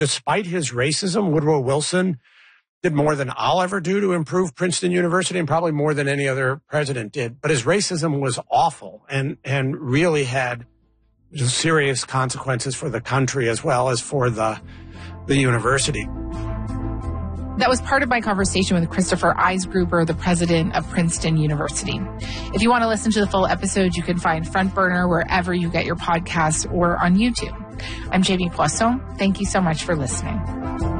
Despite his racism, Woodrow Wilson did more than I'll ever do to improve Princeton University, and probably more than any other president did. But his racism was awful and really had serious consequences for the country as well as for the university. That was part of my conversation with Christopher Eisgruber, the president of Princeton University. If you want to listen to the full episode, you can find Front Burner wherever you get your podcasts or on YouTube. I'm Jamie Poisson. Thank you so much for listening.